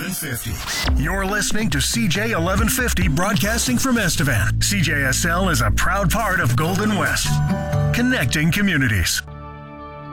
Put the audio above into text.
1150. You're listening to CJ 1150 broadcasting from Estevan. CJSL is a proud part of Golden West, connecting communities.